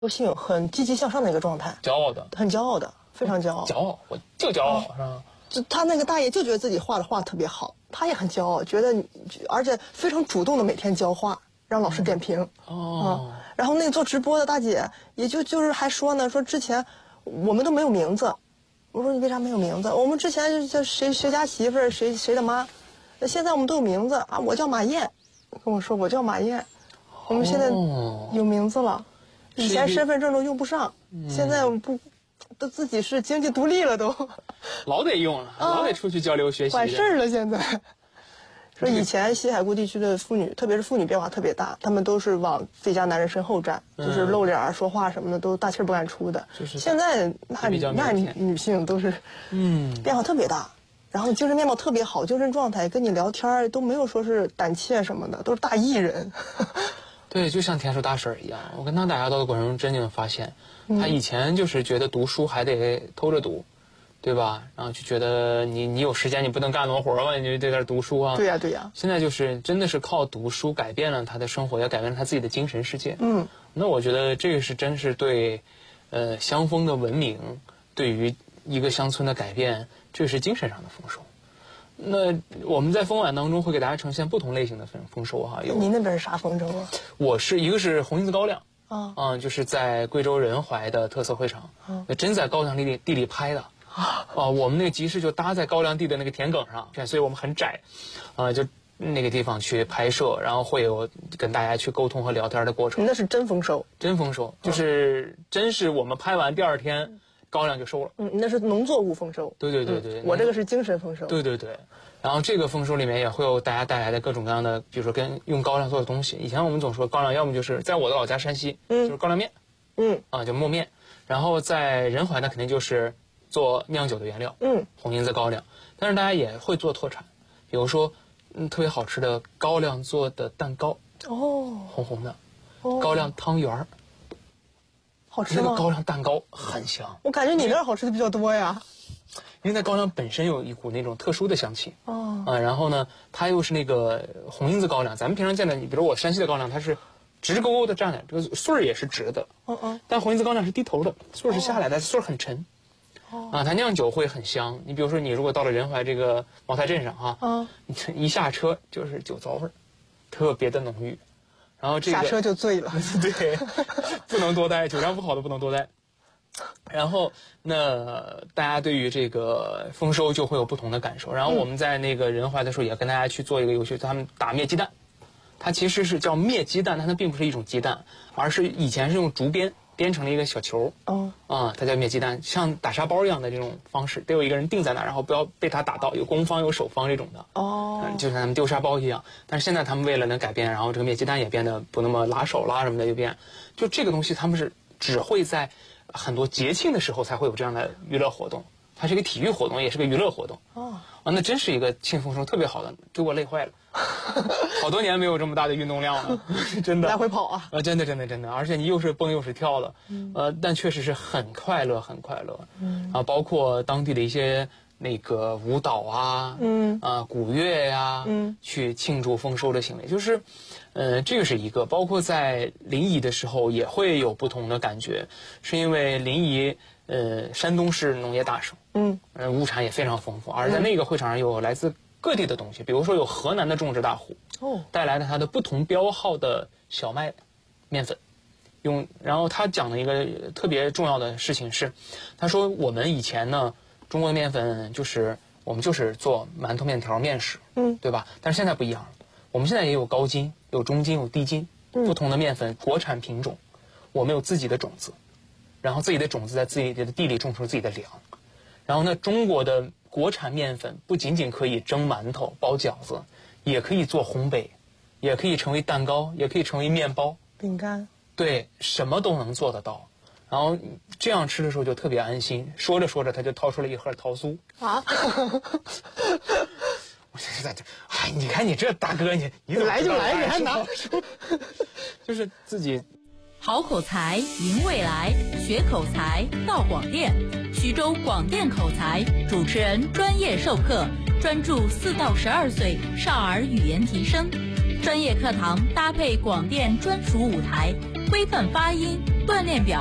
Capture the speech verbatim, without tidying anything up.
性很积极向上的一个状态， 骄傲的， 很骄傲的，非常骄傲。 骄傲，我就骄傲，是吧？ 就他那个大爷就觉得自己画的画特别好，他也很骄傲，觉得而且非常主动的每天教画，让老师点评。 哦、 嗯，然后那个做直播的大姐也就就是还说呢，说之前我们都没有名字。我说你为啥没有名字？我们之前就叫谁谁家媳妇儿，谁谁的妈，现在我们都有名字啊！我叫马燕，跟我说我叫马燕，我们现在有名字了。以前身份证都用不上，嗯、现在我们不都自己是经济独立了都， 老得用了，老得出去交流学习， 管事儿了现在。说以前西海固地区的妇女，特别是妇女变化特别大，她们都是往自己家男人身后站，嗯、就是露脸儿、说话什么的都大气不敢出的。就是现在那那女性都是，嗯，变化特别大，然后精神面貌特别好，精神状态跟你聊天都没有说是胆怯什么的，都是大艺人。 对，就像田鼠大婶一样，我跟他打交道的过程中，真正发现，他以前就是觉得读书还得偷着读，对吧？然后就觉得你你有时间你不能干农活嘛，你就在这读书啊。 对呀、啊、对呀、啊。 现在就是真的是靠读书改变了他的生活，也改变了他自己的精神世界。 嗯， 那我觉得这个是真是对，呃，乡风的文明，对于一个乡村的改变，这是精神上的丰收。那我们在风晚当中会给大家呈现不同类型的丰丰收哈。有您那边是啥丰收啊？ 我是一个是红缨子高粱。 啊， 嗯，就是在贵州仁怀的特色会场，嗯，真在高粱地里地里拍的，啊，啊，我们那个集市就搭在高粱地的那个田埂上，所以我们很窄，啊，就那个地方去拍摄，然后会有跟大家去沟通和聊天的过程。 那是真丰收， 真丰收，就是真是我们拍完第二天高粱就收了。 嗯，那是农作物丰收。 对对对对， 嗯、我这个是精神丰收。 对对对。然后这个丰收里面也会有大家带来的各种各样的，比如说跟用高粱做的东西。以前我们总说高粱，要么就是在我的老家山西，嗯，就是高粱面， 嗯， 啊，就磨面。然后在仁怀呢，肯定就是做酿酒的原料， 嗯， 红缨子高粱。但是大家也会做特产，比如说，嗯，特别好吃的高粱做的蛋糕， 哦， 红红的， 哦、 高粱汤圆儿， 好吃吗？ 那个高粱蛋糕很香。 我感觉你那儿好吃的比较多呀。 因为那高粱本身有一股那种特殊的香气， 哦， 啊，然后呢，它又是那个红缨子高粱，咱们平常见的，你比如我山西的高粱，它是直勾勾的站的，这个穗儿也是直的， 嗯嗯， 但红缨子高粱是低头的，穗儿是下来的，穗儿很沉， 哦， 啊，它酿酒会很香。你比如说，你如果到了仁怀这个茅台镇上哈， 嗯， 你一下车就是酒糟味儿，特别的浓郁，然后这个下车就醉了， 对，不能多待，酒量不好的不能多待。然后，那大家对于这个丰收就会有不同的感受。然后我们在那个仁怀的时候，也跟大家去做一个游戏，他们打灭鸡蛋。它其实是叫灭鸡蛋，但它并不是一种鸡蛋，而是以前是用竹编编成了一个小球。 哦， 啊、嗯，它叫灭鸡蛋，像打沙包一样的这种方式，得有一个人定在那儿，然后不要被它打到，有攻方有守方这种的。 哦， 嗯，就像咱们丢沙包一样。但是现在他们为了能改变，然后这个灭鸡蛋也变得不那么拉手啦什么的，就变。就这个东西，他们是只会在很多节庆的时候才会有这样的娱乐活动，它是一个体育活动，也是个娱乐活动。 哦， 啊，那真是一个庆丰收特别好的，给我累坏了，好多年没有这么大的运动量了，真的。 来回跑啊！ 呃，真的真的真的，而且你又是蹦又是跳的，嗯、呃，但确实是很快乐很快乐。嗯，啊，包括当地的一些那个舞蹈啊，嗯，啊，鼓乐呀、啊，嗯，去庆祝丰收的行为，就是。呃，这个是一个，包括在临沂的时候也会有不同的感觉，是因为临沂，呃，山东是农业大省，嗯，呃，物产也非常丰富，而在那个会场上有来自各地的东西，比如说有河南的种植大户，哦，带来了它的不同标号的小麦面粉，用，然后他讲的一个特别重要的事情是，他说我们以前呢，中国的面粉就是我们就是做馒头、面条、面食，嗯，对吧？但是现在不一样了。我们现在也有高筋、有中筋、有低筋，不同的面粉，国产品种，我们有自己的种子，然后自己的种子在自己的地里种出自己的粮，然后呢，中国的国产面粉不仅仅可以蒸馒头、包饺子，也可以做烘焙，也可以成为蛋糕，也可以成为面包、 饼干， 对，什么都能做得到。然后这样吃的时候就特别安心。说着说着，他就掏出了一盒桃酥啊。我现在就，哎，你看你这大哥，你你怎么来就来，你还拿出， 就是自己。 好口才，赢未来，学口才到广电。徐州广电口才主持人专业授课，专注四到十二岁少儿语言提升。专业课堂搭配广电专属舞台， 规范发音，锻炼表